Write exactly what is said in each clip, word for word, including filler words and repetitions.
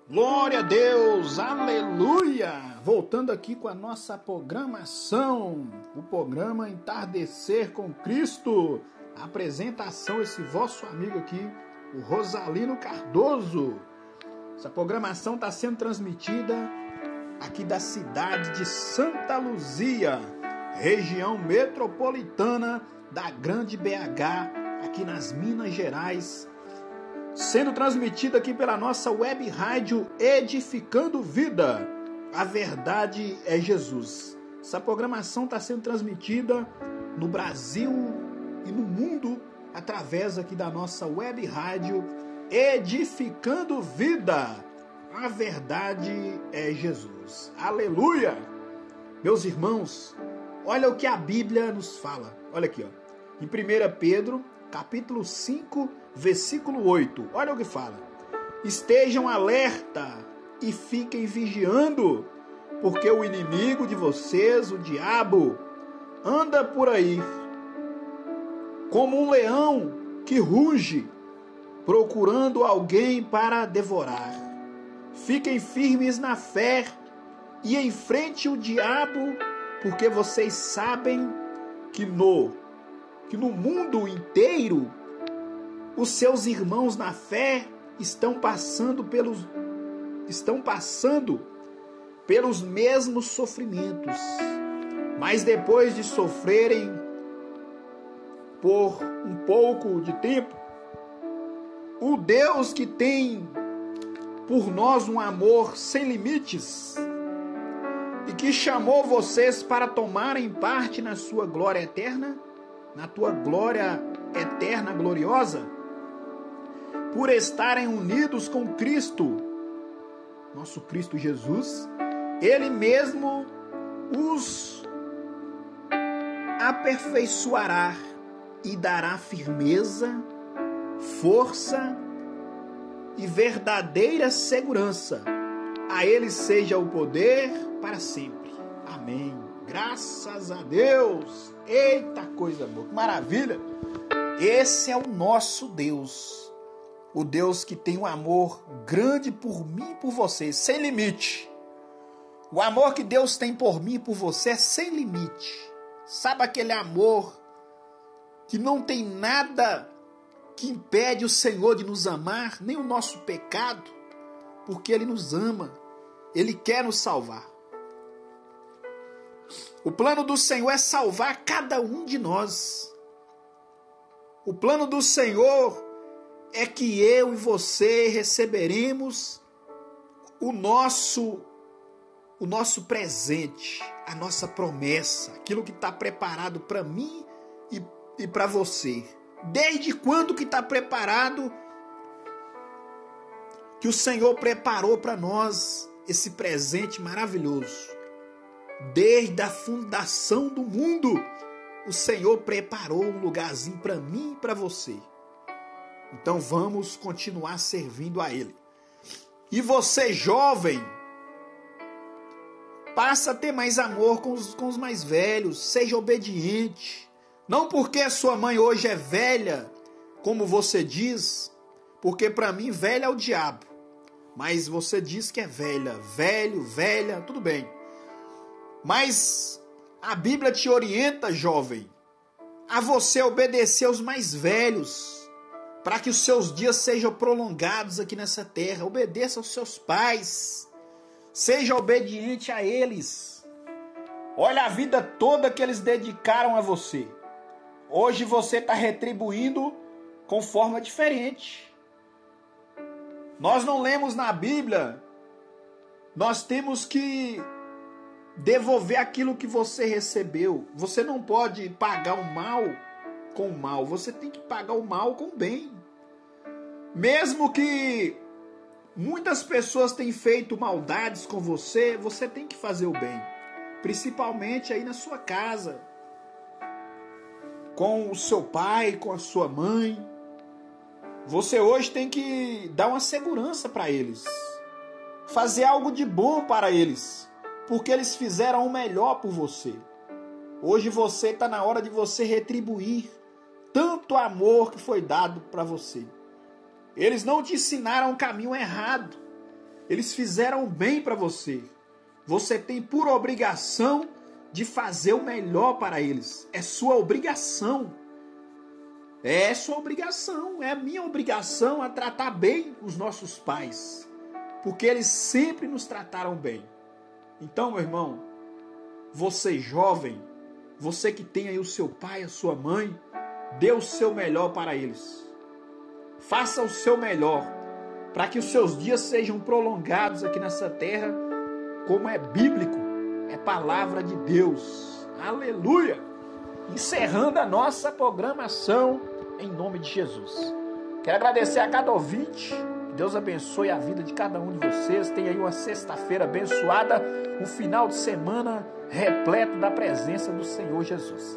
Glória a Deus, aleluia! Voltando aqui com a nossa programação, o programa Entardecer com Cristo. A apresentação, esse vosso amigo aqui, o Rosalino Cardoso. Essa programação está sendo transmitida aqui da cidade de Santa Luzia, região metropolitana da Grande B H, aqui nas Minas Gerais, sendo transmitida aqui pela nossa web rádio Edificando Vida. A verdade é Jesus. Essa programação está sendo transmitida no Brasil e no mundo através aqui da nossa web rádio Edificando Vida. A verdade é Jesus. Aleluia! Meus irmãos, olha o que a Bíblia nos fala. Olha aqui, ó. Em primeira Pedro, capítulo cinco, versículo oito. Olha o que fala. Estejam alerta e fiquem vigiando, porque o inimigo de vocês, o diabo, anda por aí como um leão que ruge, procurando alguém para devorar. Fiquem firmes na fé e enfrente o diabo, porque vocês sabem que no, que no mundo inteiro os seus irmãos na fé estão passando pelos, estão passando pelos mesmos sofrimentos. Mas depois de sofrerem por um pouco de tempo, o Deus que tem por nós um amor sem limites e que chamou vocês para tomarem parte na sua glória eterna, na tua glória eterna gloriosa, por estarem unidos com Cristo, nosso Cristo Jesus, Ele mesmo os aperfeiçoará e dará firmeza, força e verdadeira segurança. A Ele seja o poder para sempre. Amém. Graças a Deus. Eita coisa boa, que maravilha. Esse é o nosso Deus. O Deus que tem um amor grande por mim e por você, sem limite. O amor que Deus tem por mim e por você é sem limite. Sabe aquele amor que não tem nada que impede o Senhor de nos amar, nem o nosso pecado, porque Ele nos ama, Ele quer nos salvar. O plano do Senhor é salvar cada um de nós. O plano do Senhor é que eu e você receberemos o nosso, o nosso presente, a nossa promessa, aquilo que está preparado para mim e, e para você. Desde quando que está preparado, que o Senhor preparou para nós esse presente maravilhoso? Desde a fundação do mundo, o Senhor preparou um lugarzinho para mim e para você. Então vamos continuar servindo a Ele. E você, jovem, passa a ter mais amor com os, com os mais velhos, seja obediente. Não porque a sua mãe hoje é velha, como você diz, porque para mim velha é o diabo. Mas você diz que é velha, velho, velha, tudo bem. Mas a Bíblia te orienta, jovem, a você obedecer aos mais velhos, para que os seus dias sejam prolongados aqui nessa terra. Obedeça aos seus pais, seja obediente a eles. Olha a vida toda que eles dedicaram a você. Hoje você está retribuindo com forma diferente. Nós não lemos na Bíblia, nós temos que devolver aquilo que você recebeu. Você não pode pagar o mal com o mal, você tem que pagar o mal com o bem. Mesmo que muitas pessoas tenham feito maldades com você, você tem que fazer o bem. Principalmente aí na sua casa, com o seu pai, com a sua mãe. Você hoje tem que dar uma segurança para eles, fazer algo de bom para eles, porque eles fizeram o melhor por você. Hoje você está na hora de você retribuir tanto amor que foi dado para você. Eles não te ensinaram o caminho errado. Eles fizeram bem para você. Você tem por obrigação de fazer o melhor para eles. É sua obrigação. É sua obrigação. É a minha obrigação a tratar bem os nossos pais. Porque eles sempre nos trataram bem. Então, meu irmão, você jovem, você que tem aí o seu pai, a sua mãe, dê o seu melhor para eles. Faça o seu melhor para que os seus dias sejam prolongados aqui nessa terra, como é bíblico, é palavra de Deus. Aleluia! Encerrando a nossa programação em nome de Jesus. Quero agradecer a cada ouvinte. Que Deus abençoe a vida de cada um de vocês. Tenha aí uma sexta-feira abençoada, um final de semana repleto da presença do Senhor Jesus.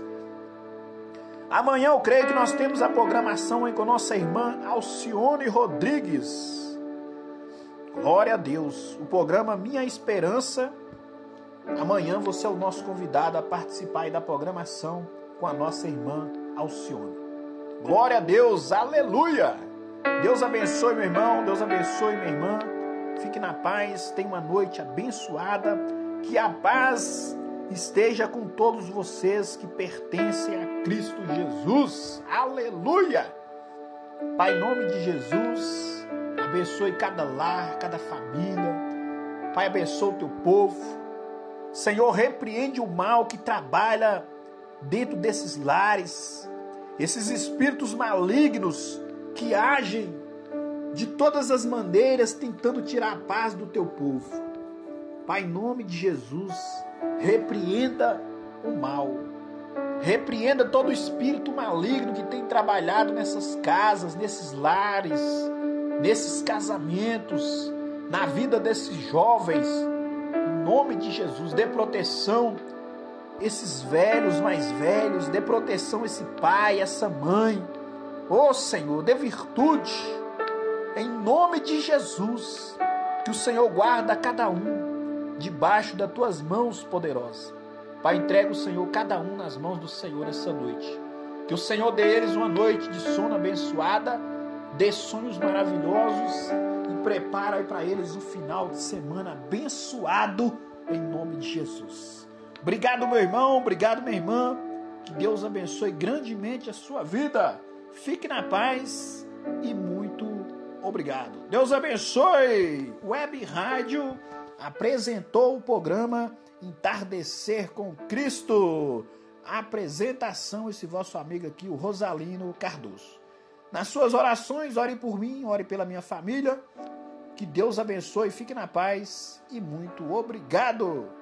Amanhã eu creio que nós temos a programação aí com nossa irmã Alcione Rodrigues. Glória a Deus. O programa Minha Esperança. Amanhã você é o nosso convidado a participar aí da programação com a nossa irmã Alcione. Glória a Deus. Aleluia. Deus abençoe, meu irmão. Deus abençoe, minha irmã. Fique na paz. Tenha uma noite abençoada. Que a paz esteja com todos vocês que pertencem a Cristo Jesus. Aleluia! Pai, em nome de Jesus, abençoe cada lar, cada família. Pai, abençoe o teu povo. Senhor, repreende o mal que trabalha dentro desses lares. Esses espíritos malignos que agem de todas as maneiras tentando tirar a paz do teu povo. Pai, em nome de Jesus, repreenda o mal. Repreenda todo o espírito maligno que tem trabalhado nessas casas, nesses lares, nesses casamentos, na vida desses jovens. Em nome de Jesus, dê proteção esses velhos mais velhos, dê proteção esse pai, essa mãe. Ô Senhor, dê virtude. Em nome de Jesus, que o Senhor guarda cada um debaixo das tuas mãos poderosas. Pai, entrega o Senhor, cada um nas mãos do Senhor essa noite. Que o Senhor dê a eles uma noite de sono abençoada, dê sonhos maravilhosos e prepara para eles um final de semana abençoado em nome de Jesus. Obrigado, meu irmão, obrigado, minha irmã. Que Deus abençoe grandemente a sua vida. Fique na paz e muito obrigado. Deus abençoe. Web Rádio apresentou o programa Entardecer com Cristo. A apresentação, esse vosso amigo aqui, o Rosalino Cardoso. Nas suas orações, ore por mim, ore pela minha família. Que Deus abençoe, fique na paz e muito obrigado.